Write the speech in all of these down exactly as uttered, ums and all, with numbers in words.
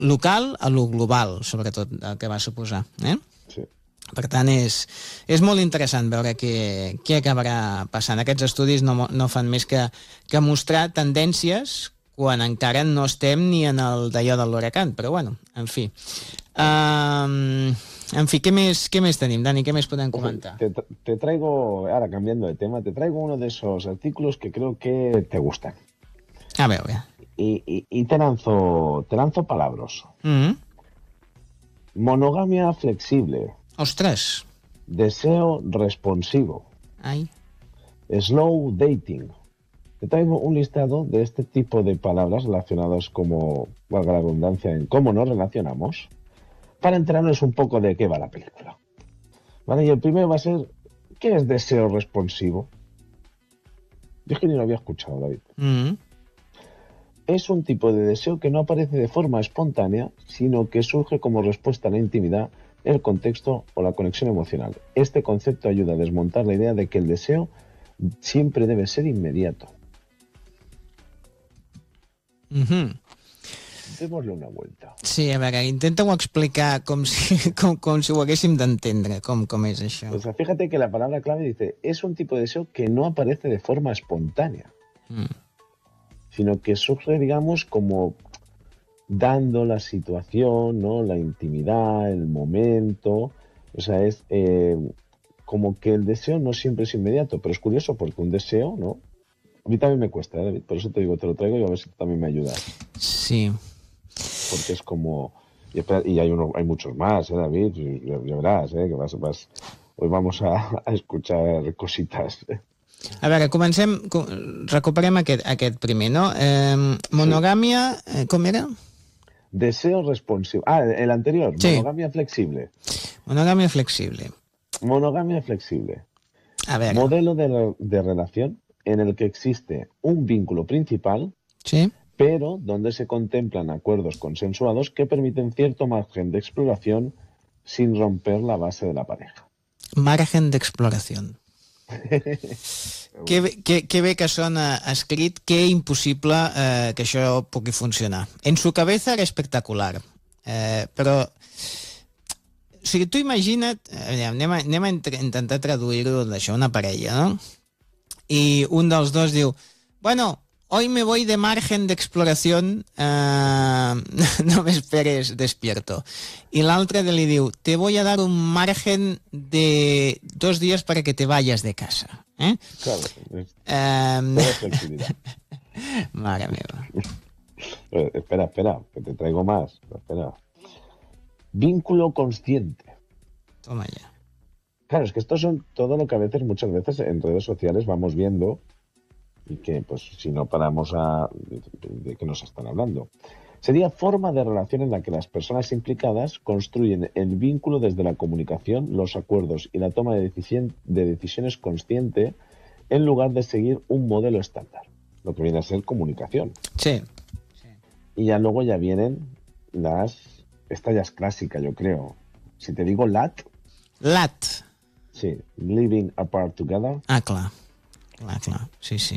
local a lo global, sobretot, el que va suposar. Eh? Sí. Per tant, és, és molt interessant veure què, què acabarà passant. Aquests estudis no, no fan més que, que mostrar tendències quan encara no estem ni en el d'allò de l'huracan, però bueno, en fi. Um, en fi, què més, què més tenim, Dani? Què més podem comentar? Te, te traigo, ahora cambiando de tema, te traigo uno de esos artículos que creo que te gustan. A veure. Y, y, y te lanzo, te lanzo palabras. Mm-hmm. Monogamia flexible. Ostres. Deseo responsivo. Ai. Slow dating. Te traigo un listado de este tipo de palabras relacionadas, como, valga la redundancia, en cómo nos relacionamos, para enterarnos un poco de qué va la película. ¿Vale? Y el primero va a ser, ¿qué es deseo responsivo? Yo es que ni lo había escuchado, David. Mm-hmm. Es un tipo de deseo que no aparece de forma espontánea, sino que surge como respuesta a la intimidad, el contexto o la conexión emocional. Este concepto ayuda a desmontar la idea de que el deseo siempre debe ser inmediato. Mm-hmm. Démosle una vuelta. Sí, a veure, intenta-ho explicar com si, com, com si ho haguéssim d'entendre, com, com és això. O sea, fíjate que la palabra clave dice, es un tipo de deseo que no aparece de forma espontánea, Mm. sino que surge, digamos, como dando la situación, ¿no? La intimidad, el momento. O sea, es eh, como que el deseo no siempre es inmediato, pero es curioso porque un deseo, ¿no? A mí también me cuesta, ¿eh, David? Por eso te digo, te lo traigo y a ver si tú también me ayudas. Sí. Porque es como... Y, espera, y hay, uno, hay muchos más, ¿eh, David? Ya, ya verás, ¿eh? Que vas, vas... Hoy vamos a, a escuchar cositas. A veure, comencem... Recuperem aquest, aquest primer, no? Eh, monogàmia... Eh, com era? Deseo responsivo. Ah, el anterior. Sí. Monogamia flexible. Monogàmia flexible. Monogamia flexible. A veure... Modelo de, de relación en el que existe un vínculo principal, Sí? pero donde se contemplan acuerdos consensuados que permiten cierto margen de exploración sin romper la base de la pareja. Margen d'exploració. que, bé- que, que bé que sona escrit, que impossible eh, que això pugui funcionar. En su cabeza era espectacular. Eh, però... O sigui, tu imagina't... Eh, anem a, anem a entre- intentar traduir-ho d'això, una parella, no? I un dels dos diu, bueno, hoy me voy de margen de exploración, eh, no me esperes despierto. Y l'altre li diu, te voy a dar un margen de dos días para que te vayas de casa. Eh? Claro, es Eh, toda flexibilidad. mare meva. Eh, espera, espera, que te traigo más. Espera. Vínculo consciente. Toma ya. Claro, es que estos son todo lo que a veces, muchas veces en redes sociales vamos viendo y que, pues, si no paramos a... ¿De, de qué nos están hablando? Sería forma de relación en la que las personas implicadas construyen el vínculo desde la comunicación, los acuerdos y la toma de, decisión, de decisiones consciente en lugar de seguir un modelo estándar, lo que viene a ser comunicación. Sí. Y ya luego ya vienen las... Esta ya es clásica, yo creo. Si te digo L A T, Lat. sí, Living Apart Together. Ah, clar. Clar, clar. Sí, sí.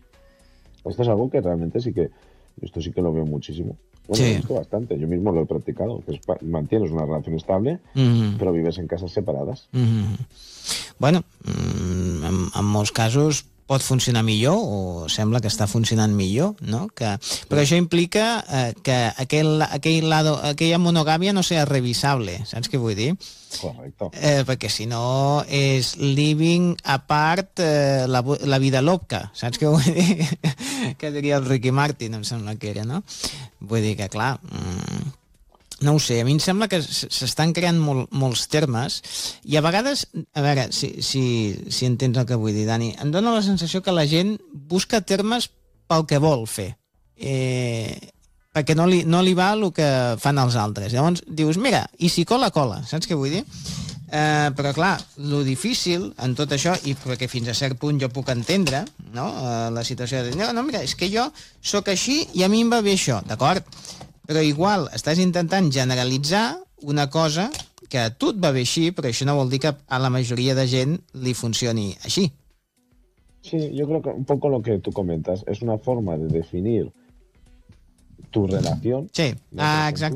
Esto es algo que realmente sí que... Esto sí que lo veo muchísimo. Bueno, Sí. lo he visto bastante. Yo mismo lo he practicado. Que es pa- mantienes una relación estable, Mm-hmm. pero vives en casas separadas. Mm-hmm. Bueno, mm, en, en molts casos pot funcionar millor o sembla que està funcionant millor, no? Que, però això implica eh, que aquell, aquell lado, aquella monogàmia no sea revisable, saps què vull dir? Correcto. Eh, perquè si no és living apart eh, la, bu- la vida loca, saps què vull dir? Que diria el Ricky Martin, em sembla que era, no? Vull dir que, clar, mm, no ho sé, a mi em sembla que s- s'estan creant mol, molts termes i a vegades, a veure, si, si, si entens el que vull dir, Dani, em dóna la sensació que la gent busca termes pel que vol fer. Eh, perquè no li, no li va el que fan els altres. Llavors dius, mira, i si cola, cola, saps què vull dir? Eh, però clar, lo difícil en tot això, i perquè fins a cert punt jo puc entendre, no? Eh, la situació de dir, no, no, mira, és que jo sóc així i a mi em va bé això, d'acord? Però igual estàs intentant generalitzar una cosa que a tu et va bé així, però això no vol dir que a la majoria de gent li funcioni així. Sí, yo creo que un poco lo que tú comentas es una forma de definir tu relación. Sí, ¿no? ah, Por exacte.